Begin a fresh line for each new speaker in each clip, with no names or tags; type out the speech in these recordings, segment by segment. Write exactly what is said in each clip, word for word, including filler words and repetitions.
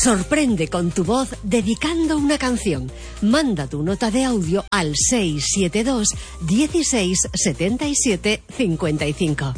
Sorprende con tu voz dedicando una canción. Manda tu nota de audio al seis siete dos, dieciséis, setenta y siete, cincuenta y cinco.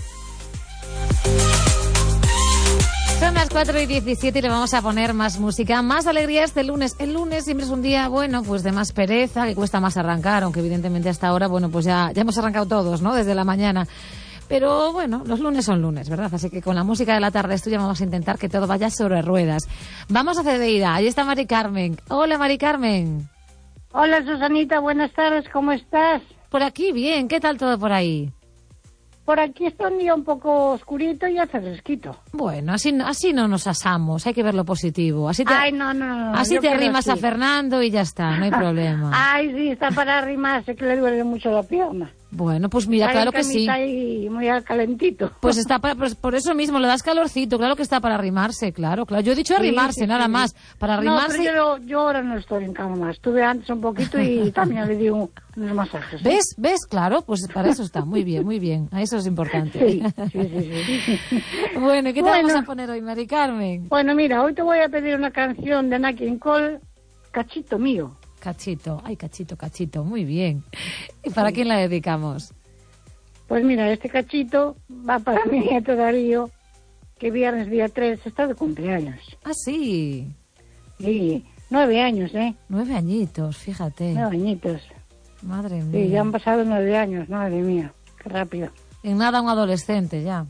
Son las cuatro y diecisiete y le vamos a poner más música, más alegría este lunes. El lunes siempre es un día, bueno, pues de más pereza, que cuesta más arrancar, aunque evidentemente hasta ahora, bueno, pues ya, ya hemos arrancado todos, ¿no? Desde la mañana. Pero bueno, los lunes son lunes, ¿verdad? Así que con la música de la tarde esto ya vamos a intentar que todo vaya sobre ruedas. Vamos a Cedeira, ahí está Mari Carmen. Hola, Mari Carmen.
Hola, Susanita, buenas tardes, ¿cómo estás?
Por aquí, bien, ¿qué tal todo por ahí?
Por aquí está un día un poco oscurito y hace fresquito.
Bueno, así, así no nos asamos, hay que ver lo positivo. Así te,
Ay, no, no, no.
Así te arrimas
así.
a Fernando y ya está, no hay problema.
Ay, sí, está para arrimarse, que le duele mucho la pierna.
Bueno, pues mira,
está
claro que sí.
Está ahí muy calentito.
Pues está para, pues por eso mismo, le das calorcito, claro que está para arrimarse, claro, claro. Yo he dicho arrimarse, sí, sí, nada sí. más, para arrimarse.
No, pero yo, yo ahora no estoy en cama más. Estuve antes un poquito y también le di un, unos masajes. ¿eh?
¿Ves? ¿Ves? Claro, pues para eso está, muy bien, muy bien. Eso es importante.
Sí, sí, sí. sí.
Bueno, ¿y qué te
bueno,
vamos a poner hoy, Mari Carmen?
Bueno, mira, hoy te voy a pedir una canción de Nat King Cole, Cachito Mío.
Cachito, ay, Cachito, Cachito, muy bien. ¿Y para sí. quién la dedicamos?
Pues mira, este cachito va para mi nieto Darío, que viernes día tres está de cumpleaños.
Ah, sí.
Sí, nueve años, ¿eh?
Nueve añitos, fíjate.
Nueve añitos.
Madre mía.
Sí, ya han pasado nueve años, madre mía, qué rápido.
En nada un adolescente ya.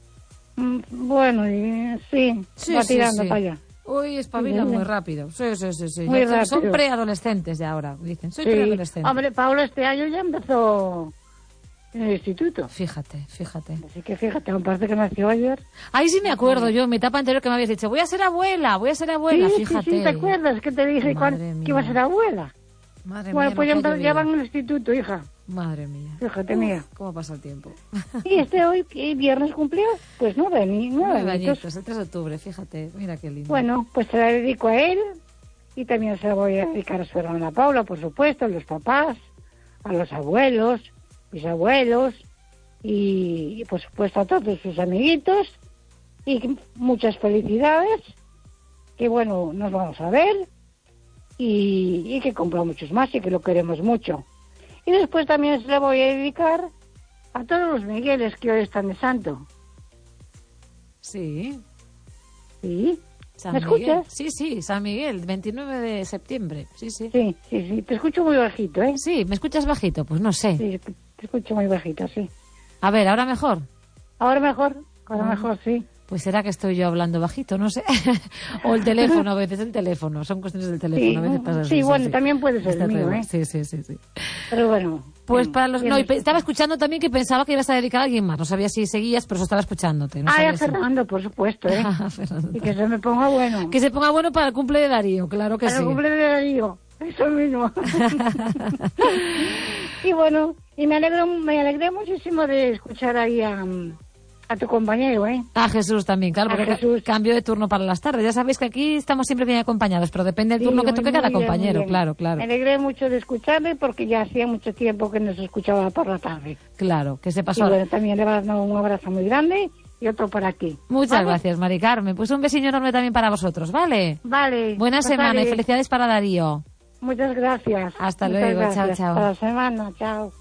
Mm, bueno, y, sí,
sí,
va
sí,
tirando
sí.
para allá.
Uy, espabilan sí, muy rápido. Sí, sí, sí. sí.
Muy rápido.
Son preadolescentes ya ahora, dicen. Soy
sí.
preadolescente.
Hombre, Paula este año ya empezó en el instituto.
Fíjate, fíjate.
Así que fíjate, me parece que nació ayer.
Ahí sí me acuerdo sí. yo, en mi etapa anterior que me habías dicho, voy a ser abuela, voy a ser abuela,
sí,
fíjate.
Sí, sí, ¿te acuerdas que te dije cuando, que iba a ser abuela?
Madre
bueno,
mía,
pues
no
ya, ya van al instituto, hija.
Madre mía.
Fíjate,
Uf,
mía.
¿Cómo pasa el tiempo?
Y este hoy, ¿qué viernes cumplió? Pues nueve, nueve,
nueve añitos. El tres de octubre, fíjate, mira qué lindo.
Bueno, pues se la dedico a él y también se la voy a dedicar a su hermana Paula, por supuesto, a los papás, a los abuelos, mis abuelos y, y por supuesto a todos sus amiguitos y muchas felicidades, que bueno, nos vamos a ver y, y que compra muchos más y que lo queremos mucho. Y después también se la voy a dedicar a todos los Migueles que hoy están de santo.
Sí.
¿Sí?
San
¿Me
Miguel.
escuchas?
Sí, sí, San Miguel, veintinueve de septiembre. Sí, sí.
Sí, sí, sí. Te escucho muy bajito, ¿eh?
Sí, ¿me escuchas bajito? Pues no sé.
Sí, te escucho muy bajito, sí.
A ver, ¿ahora mejor?
Ahora mejor, ahora
ah.
mejor, sí.
Pues será que estoy yo hablando bajito, no sé. O el teléfono, a veces el teléfono. Son cuestiones del teléfono,
sí,
a veces pasa
Sí,
eso,
bueno,
sí.
también puede ser
Está
el mío,
todo.
¿eh?
Sí, sí, sí, sí.
Pero bueno.
Pues
bien,
para los... No, y
escuchado.
estaba escuchando también que pensaba que ibas a dedicar a alguien más. No sabía si seguías, pero eso estaba escuchándote. No
ah,
sabía
a
si...
Fernando, por supuesto, ¿eh?
Fernando.
Y que se me ponga bueno.
Que se ponga bueno para el cumple de Darío, claro que
para
sí.
Para el cumple de Darío, eso mismo. Y bueno, y me alegro, me alegré muchísimo de escuchar ahí a... A tu compañero, ¿eh?
A Jesús también, claro,
a
porque
Jesús.
Cambio de turno para las tardes. Ya sabéis que aquí estamos siempre bien acompañados, pero depende del
sí,
turno que
muy,
toque cada
bien,
compañero, claro, claro.
Me alegré mucho de escucharle porque ya hacía mucho tiempo que nos escuchaba por la tarde.
Claro, que se pasó.
Y bueno, también le mando un abrazo muy grande y otro para aquí.
Muchas
¿vale?
gracias, Mari Carmen. Pues un besillo enorme también para vosotros, ¿vale?
Vale.
Buena
pues
semana
vale.
y felicidades para Darío.
Muchas gracias.
Hasta
Muchas
luego,
gracias.
chao, chao.
Hasta la semana, chao.